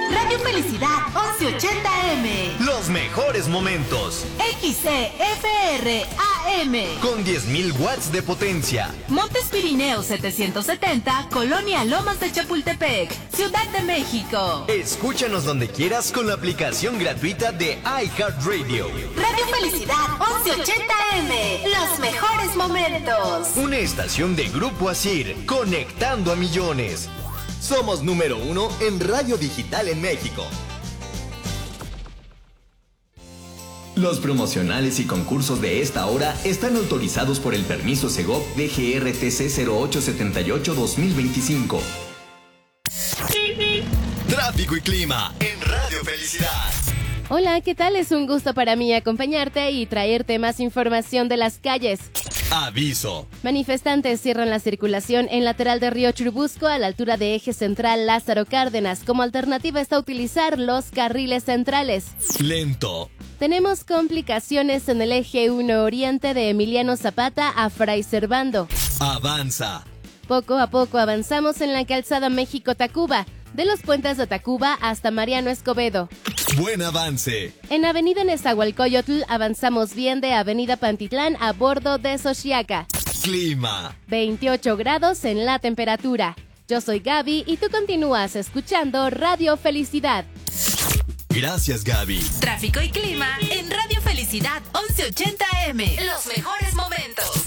Radio Felicidad 1180M. Los mejores momentos. XCFR AM. Con 10.000 watts de potencia. Montes Pirineos 770, Colonia Lomas de Chapultepec, Ciudad de México. Escúchanos donde quieras con la aplicación gratuita de iHeartRadio. Radio Felicidad 1180M. Los mejores momentos. Una estación de Grupo Asir, conectando a millones. Somos número 1 en radio digital en México. Los promocionales y concursos de esta hora están autorizados por el permiso Segov DGRTC 0878-2025. Tráfico y clima en Radio Felicidad. Hola, ¿qué tal? Es un gusto para mí acompañarte y traerte más información de las calles. Aviso. Manifestantes cierran la circulación en lateral de Río Churubusco a la altura de Eje Central Lázaro Cárdenas. Como alternativa está utilizar los carriles centrales. Lento. Tenemos complicaciones en el eje 1 Oriente de Emiliano Zapata a Fray Servando. Avanza. Poco a poco avanzamos en la calzada México-Tacuba, de los puentes de Tacuba hasta Mariano Escobedo. Buen avance. En Avenida Nezahualcóyotl avanzamos bien de Avenida Pantitlán a bordo de Xochiaca. Clima. 28 grados en la temperatura. Yo soy Gaby y tú continúas escuchando Radio Felicidad. Gracias, Gaby. Tráfico y clima en Radio Felicidad 1180M. Los mejores momentos.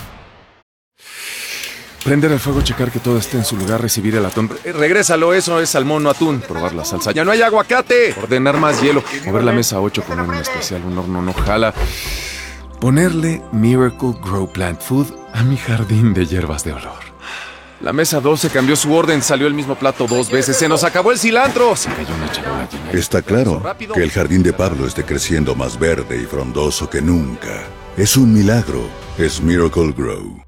Prender el fuego, checar que todo esté en su lugar, recibir el atún. Regrésalo, eso es salmón, no atún. Probar la salsa. ¡Ya no hay aguacate! Ordenar más hielo. Mover la mesa 8, poner un especial, un horno no jala. Ponerle Miracle Grow Plant Food a mi jardín de hierbas de olor. La mesa 12 cambió su orden, salió el mismo plato 2 veces. ¡Se nos acabó el cilantro! Se cayó una charola llena. Está claro que el jardín de Pablo esté creciendo más verde y frondoso que nunca. Es un milagro. Es Miracle Grow.